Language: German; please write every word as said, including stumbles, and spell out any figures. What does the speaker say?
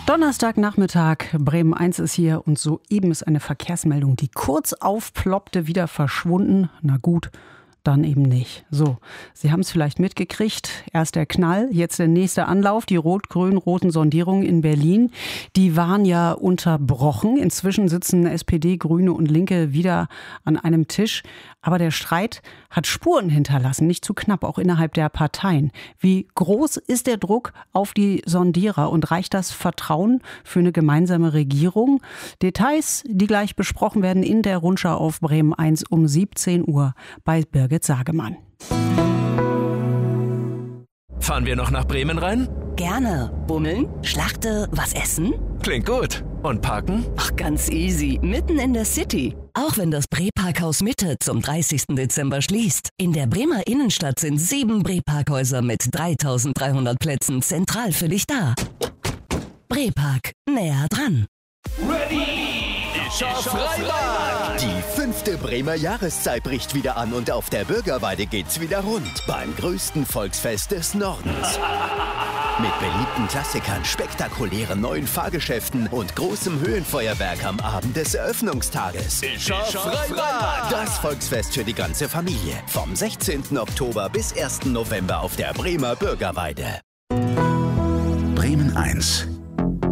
Donnerstagnachmittag, Bremen eins ist hier und soeben ist eine Verkehrsmeldung, die kurz aufploppte, wieder verschwunden. Na gut, dann eben nicht. So, Sie haben es vielleicht mitgekriegt. Erst der Knall, jetzt der nächste Anlauf. Die rot-grün-roten Sondierungen in Berlin, die waren ja unterbrochen. Inzwischen sitzen S P D, Grüne und Linke wieder an einem Tisch. Aber der Streit hat Spuren hinterlassen, nicht zu knapp, auch innerhalb der Parteien. Wie groß ist der Druck auf die Sondierer und reicht das Vertrauen für eine gemeinsame Regierung? Details, die gleich besprochen werden in der Rundschau auf Bremen eins um siebzehn Uhr bei Birgit Sagemann. Fahren wir noch nach Bremen rein? Gerne. Bummeln, Schlachte, was essen? Klingt gut. Und parken? Ach, ganz easy. Mitten in der City. Auch wenn das Bre-Parkhaus Mitte zum dreißigsten Dezember schließt. In der Bremer Innenstadt sind sieben Bre-Parkhäuser mit dreitausenddreihundert Plätzen zentral für dich da. Bre-Park. Näher dran. Ready! Ich auf Freibad! Die fünfte Bremer Jahreszeit bricht wieder an und auf der Bürgerweide geht's wieder rund. Beim größten Volksfest des Nordens. Mit beliebten Klassikern, spektakulären neuen Fahrgeschäften und großem Höhenfeuerwerk am Abend des Eröffnungstages. Ich auf Freibad! Das Volksfest für die ganze Familie. Vom sechzehnten Oktober bis ersten November auf der Bremer Bürgerweide. Bremen eins.